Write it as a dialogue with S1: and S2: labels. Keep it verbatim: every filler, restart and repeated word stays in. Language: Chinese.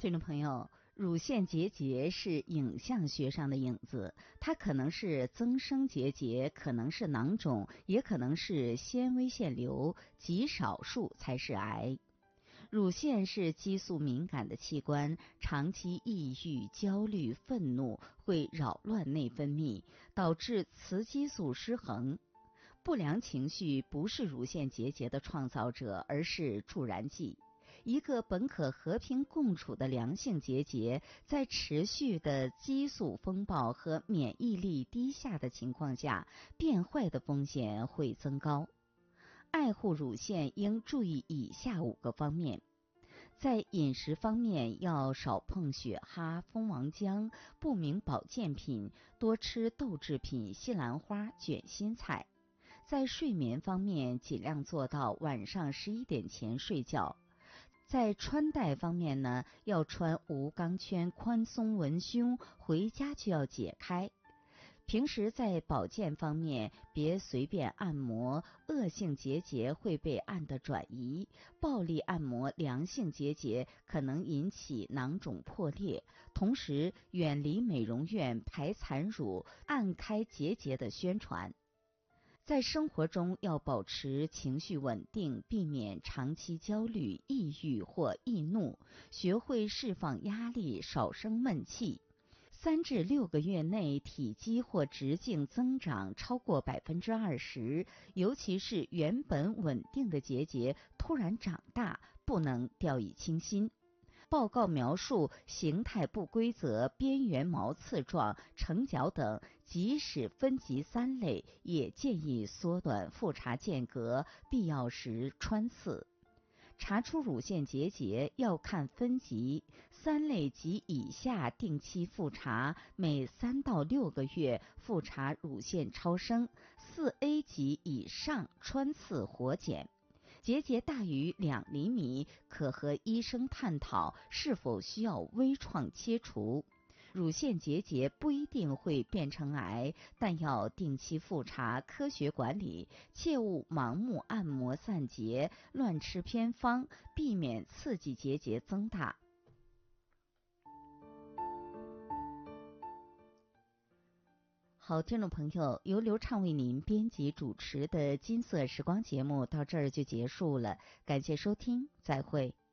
S1: 听众朋友，乳腺结节是影像学上的影子，它可能是增生结节，可能是囊肿，也可能是纤维腺瘤，极少数才是癌。乳腺是激素敏感的器官，长期抑郁、焦虑、愤怒会扰乱内分泌，导致雌激素失衡。不良情绪不是乳腺结节的创造者，而是助燃剂。一个本可和平共处的良性结节，在持续的激素风暴和免疫力低下的情况下，变坏的风险会增高。爱护乳腺应注意以下五个方面。在饮食方面，要少碰雪蛤、蜂王浆、不明保健品，多吃豆制品、西兰花、卷心菜。在睡眠方面，尽量做到晚上十一点前睡觉。在穿戴方面呢，要穿无钢圈宽松文胸，回家就要解开。平时在保健方面，别随便按摩，恶性结节会被按的转移，暴力按摩良性结节可能引起囊肿破裂。同时，远离美容院排残乳、按开结节的宣传。在生活中要保持情绪稳定，避免长期焦虑、抑郁或易怒，学会释放压力，少生闷气。三至六个月内体积或直径增长超过百分之二十，尤其是原本稳定的结节突然长大，不能掉以轻心。报告描述形态不规则、边缘毛刺状、成角等，即使分级三类，也建议缩短复查间隔，必要时穿刺。查出乳腺结节要看分级，三类及以下定期复查，每三到六个月复查乳腺超声，四 A 级以上穿刺活检。结节大于两厘米，可和医生探讨是否需要微创切除。乳腺结节不一定会变成癌，但要定期复查，科学管理，切勿盲目按摩散结，乱吃偏方，避免刺激结节增大。好，听众朋友，由刘畅为您编辑主持的金色时光节目到这儿就结束了，感谢收听，再会。